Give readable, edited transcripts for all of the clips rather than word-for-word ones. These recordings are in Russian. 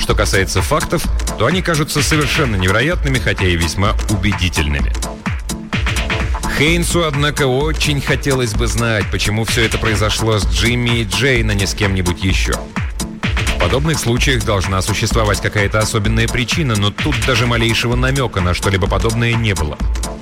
Что касается фактов, то они кажутся совершенно невероятными, хотя и весьма убедительными. Хейнсу, однако, очень хотелось бы знать, почему все это произошло с Джимми и Джейн, а не с кем-нибудь еще. В подобных случаях должна существовать какая-то особенная причина, но тут даже малейшего намека на что-либо подобное не было.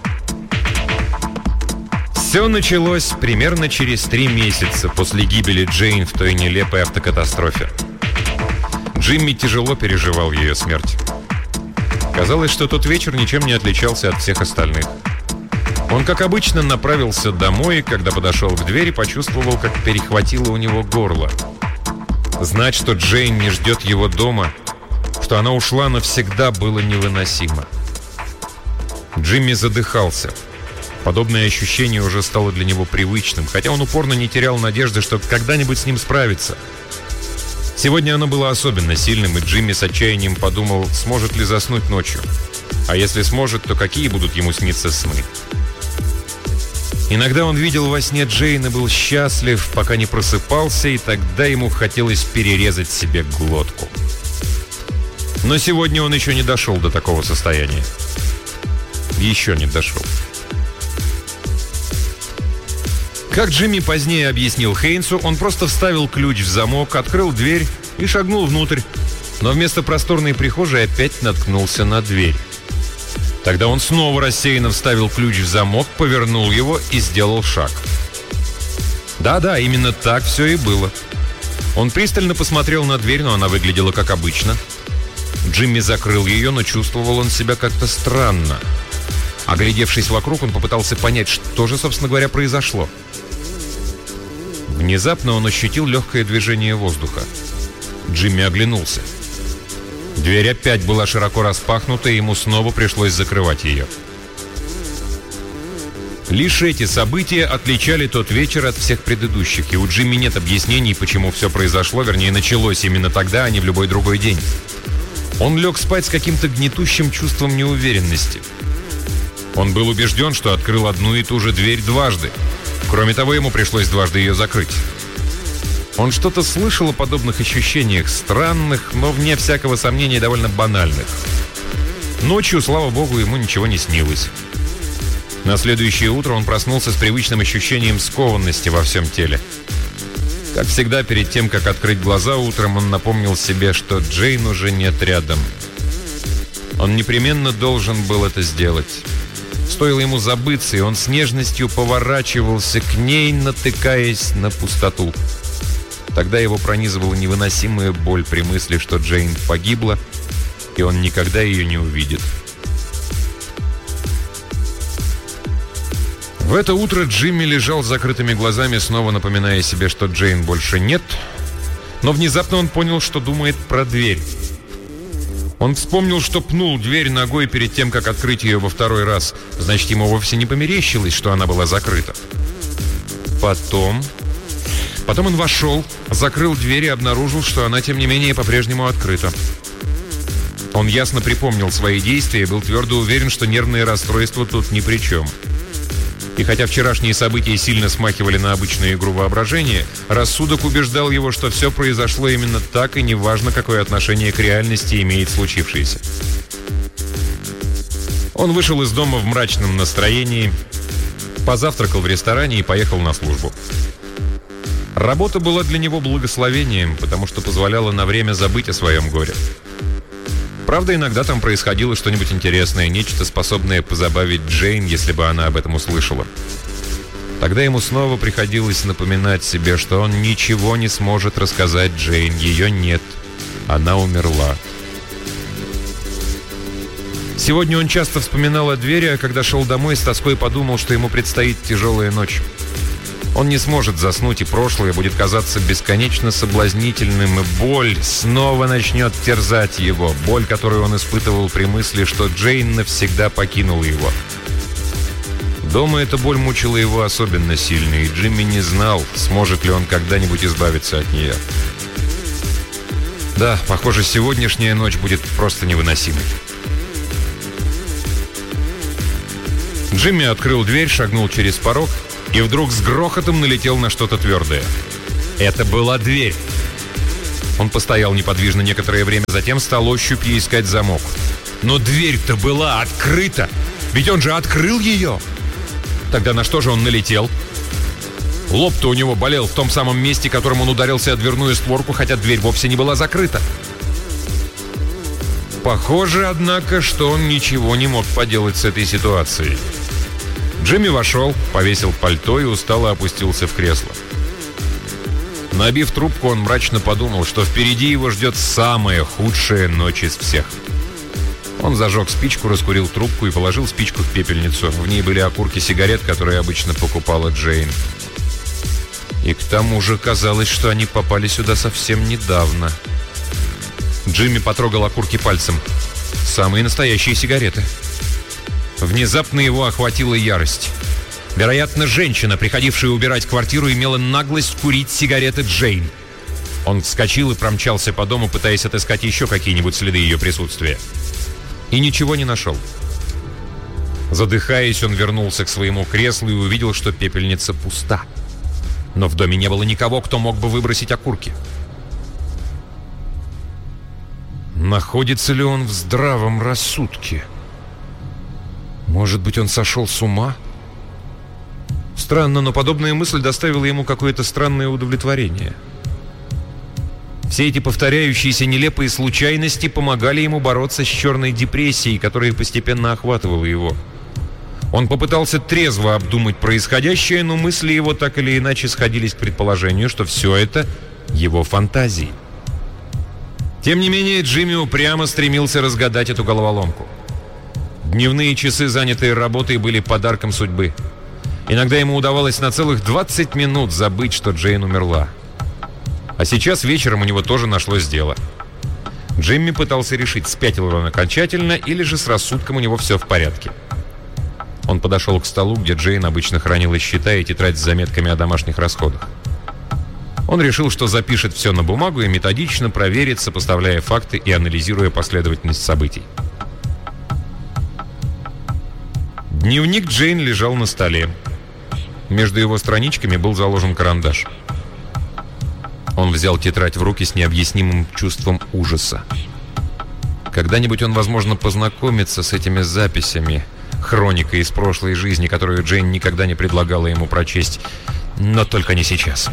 Все началось примерно через 3 месяца после гибели Джейн в той нелепой автокатастрофе. Джимми тяжело переживал ее смерть. Казалось, что тот вечер ничем не отличался от всех остальных. Он, как обычно, направился домой, и когда подошел к двери, почувствовал, как перехватило у него горло. Знать, что Джейн не ждет его дома, что она ушла навсегда, было невыносимо. Джимми задыхался. Подобное ощущение уже стало для него привычным, хотя он упорно не терял надежды, что когда-нибудь с ним справится. Сегодня оно было особенно сильным, и Джимми с отчаянием подумал, сможет ли заснуть ночью. А если сможет, то какие будут ему сниться сны? Иногда он видел во сне Джейн и был счастлив, пока не просыпался, и тогда ему хотелось перерезать себе глотку. Но сегодня он еще не дошел до такого состояния. Еще не дошел. Как Джимми позднее объяснил Хейнсу, он просто вставил ключ в замок, открыл дверь и шагнул внутрь, но вместо просторной прихожей опять наткнулся на дверь. Тогда он снова рассеянно вставил ключ в замок, повернул его и сделал шаг. Да-да, именно так все и было. Он пристально посмотрел на дверь, но она выглядела как обычно. Джимми закрыл ее, но чувствовал он себя как-то странно. Оглядевшись вокруг, он попытался понять, что же, собственно говоря, произошло. Внезапно он ощутил легкое движение воздуха. Джимми оглянулся. Дверь опять была широко распахнута, и ему снова пришлось закрывать ее. Лишь эти события отличали тот вечер от всех предыдущих, и у Джимми нет объяснений, почему все произошло, вернее, началось именно тогда, а не в любой другой день. Он лег спать с каким-то гнетущим чувством неуверенности. Он был убежден, что открыл одну и ту же дверь дважды. Кроме того, ему пришлось дважды ее закрыть. Он что-то слышал о подобных ощущениях, странных, но, вне всякого сомнения, довольно банальных. Ночью, слава богу, ему ничего не снилось. На следующее утро он проснулся с привычным ощущением скованности во всем теле. Как всегда, перед тем, как открыть глаза утром, он напомнил себе, что Джейн уже нет рядом. Он непременно должен был это сделать. Стоило ему забыться, и он с нежностью поворачивался к ней, натыкаясь на пустоту. Тогда его пронизывала невыносимая боль при мысли, что Джейн погибла, и он никогда ее не увидит. В это утро Джимми лежал с закрытыми глазами, снова напоминая себе, что Джейн больше нет, но внезапно он понял, что думает про дверь. Он вспомнил, что пнул дверь ногой перед тем, как открыть ее во второй раз. Значит, ему вовсе не померещилось, что она была закрыта. Потом он вошел, закрыл дверь и обнаружил, что она, тем не менее, по-прежнему открыта. Он ясно припомнил свои действия и был твердо уверен, что нервные расстройства тут ни при чем. И хотя вчерашние события сильно смахивали на обычную игру воображения, рассудок убеждал его, что все произошло именно так, и неважно, какое отношение к реальности имеет случившееся. Он вышел из дома в мрачном настроении, позавтракал в ресторане и поехал на службу. Работа была для него благословением, потому что позволяла на время забыть о своем горе. Правда, иногда там происходило что-нибудь интересное, нечто, способное позабавить Джейн, если бы она об этом услышала. Тогда ему снова приходилось напоминать себе, что он ничего не сможет рассказать Джейн. Ее нет. Она умерла. Сегодня он часто вспоминал о двери, а когда шел домой, с тоской подумал, что ему предстоит тяжелая ночь. Он не сможет заснуть, и прошлое будет казаться бесконечно соблазнительным, и боль снова начнет терзать его. Боль, которую он испытывал при мысли, что Джейн навсегда покинула его. Дома эта боль мучила его особенно сильно, и Джимми не знал, сможет ли он когда-нибудь избавиться от нее. Да, похоже, сегодняшняя ночь будет просто невыносимой. Джимми открыл дверь, шагнул через порог и вдруг с грохотом налетел на что-то твердое. Это была дверь. Он постоял неподвижно некоторое время, затем стал ощупью искать замок. Но дверь-то была открыта! Ведь он же открыл ее! Тогда на что же он налетел? Лоб-то у него болел в том самом месте, которым он ударился о дверную створку, хотя дверь вовсе не была закрыта. Похоже, однако, что он ничего не мог поделать с этой ситуацией. Джимми вошел, повесил пальто и устало опустился в кресло. Набив трубку, он мрачно подумал, что впереди его ждет самая худшая ночь из всех. Он зажег спичку, раскурил трубку и положил спичку в пепельницу. В ней были окурки сигарет, которые обычно покупала Джейн. И к тому же казалось, что они попали сюда совсем недавно. Джимми потрогал окурки пальцем. Самые настоящие сигареты. Внезапно его охватила ярость. Вероятно, женщина, приходившая убирать квартиру, имела наглость курить сигареты Джейн. Он вскочил и промчался по дому, пытаясь отыскать еще какие-нибудь следы ее присутствия. И ничего не нашел. Задыхаясь, он вернулся к своему креслу и увидел, что пепельница пуста. Но в доме не было никого, кто мог бы выбросить окурки. Находится ли он в здравом рассудке? Может быть, он сошел с ума? Странно, но подобная мысль доставила ему какое-то странное удовлетворение. Все эти повторяющиеся нелепые случайности помогали ему бороться с черной депрессией, которая постепенно охватывала его. Он попытался трезво обдумать происходящее, но мысли его так или иначе сходились к предположению, что все это его фантазии. Тем не менее, Джимми упрямо стремился разгадать эту головоломку. Дневные часы, занятые работой, были подарком судьбы. Иногда ему удавалось на целых 20 минут забыть, что Джейн умерла. А сейчас вечером у него тоже нашлось дело. Джимми пытался решить, спятил он окончательно или же с рассудком у него все в порядке. Он подошел к столу, где Джейн обычно хранила счета и тетрадь с заметками о домашних расходах. Он решил, что запишет все на бумагу и методично проверит, сопоставляя факты и анализируя последовательность событий. Дневник Джейн лежал на столе. Между его страничками был заложен карандаш. Он взял тетрадь в руки с необъяснимым чувством ужаса. Когда-нибудь он, возможно, познакомится с этими записями, хроникой из прошлой жизни, которую Джейн никогда не предлагала ему прочесть, но только не сейчас.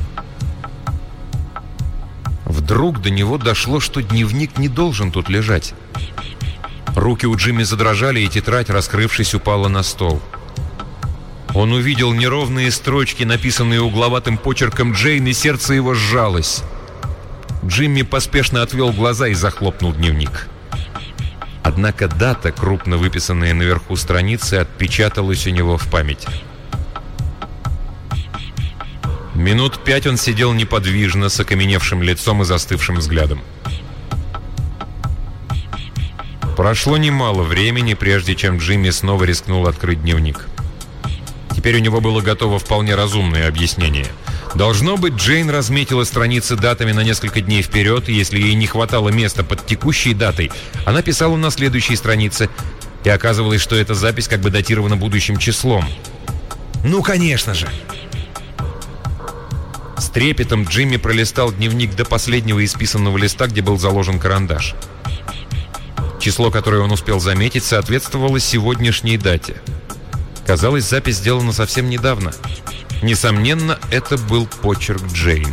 Вдруг до него дошло, что дневник не должен тут лежать. Руки у Джимми задрожали, и тетрадь, раскрывшись, упала на стол. Он увидел неровные строчки, написанные угловатым почерком Джейн, и сердце его сжалось. Джимми поспешно отвел глаза и захлопнул дневник. Однако дата, крупно выписанная наверху страницы, отпечаталась у него в памяти. Минут 5 он сидел неподвижно, с окаменевшим лицом и застывшим взглядом. Прошло немало времени, прежде чем Джимми снова рискнул открыть дневник. Теперь у него было готово вполне разумное объяснение. Должно быть, Джейн разметила страницы датами на несколько дней вперед, и если ей не хватало места под текущей датой, она писала на следующей странице, и оказывалось, что эта запись как бы датирована будущим числом. Ну, конечно же! С трепетом Джимми пролистал дневник до последнего исписанного листа, где был заложен карандаш. Число, которое он успел заметить, соответствовало сегодняшней дате. Казалось, запись сделана совсем недавно. Несомненно, это был почерк Джейн.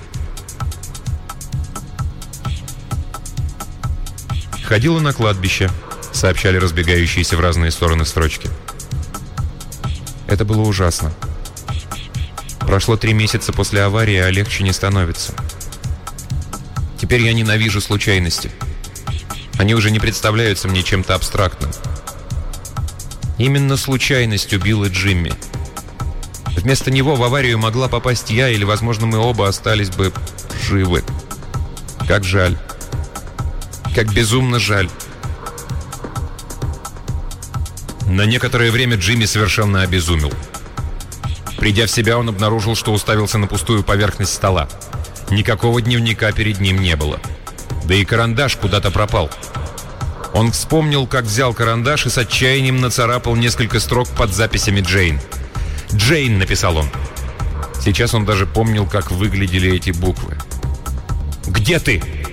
«Ходила на кладбище», — сообщали разбегающиеся в разные стороны строчки. Это было ужасно. Прошло 3 месяца после аварии, а легче не становится. Теперь я ненавижу случайности. Они уже не представляются мне чем-то абстрактным. Именно случайность убила Джимми. Вместо него в аварию могла попасть я, или, возможно, мы оба остались бы живы. Как жаль. Как безумно жаль. На некоторое время Джимми совершенно обезумел. Придя в себя, он обнаружил, что уставился на пустую поверхность стола. Никакого дневника перед ним не было. Да и карандаш куда-то пропал. Он вспомнил, как взял карандаш и с отчаянием нацарапал несколько строк под записями Джейн. «Джейн», — написал он. Сейчас он даже помнил, как выглядели эти буквы. «Где ты?»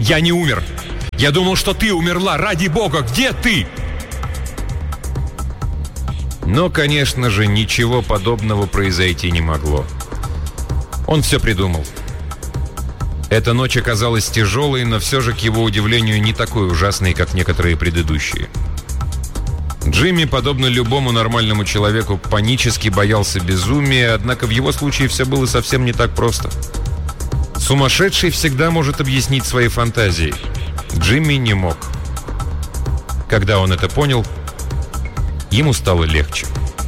Я не умер. Я думал, что ты умерла. Ради бога, где ты?» Но, конечно же, ничего подобного произойти не могло. Он все придумал. Эта ночь оказалась тяжелой, но все же, к его удивлению, не такой ужасной, как некоторые предыдущие. Джимми, подобно любому нормальному человеку, панически боялся безумия, однако в его случае все было совсем не так просто. Сумасшедший всегда может объяснить свои фантазии. Джимми не мог. Когда он это понял, ему стало легче.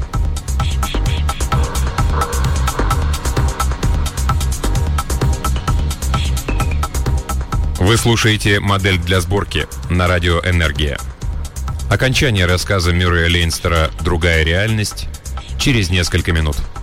Вы слушаете «Модель для сборки» на радио «Энергия». Окончание рассказа Мюррея Лейнстера «Другая реальность» через несколько минут.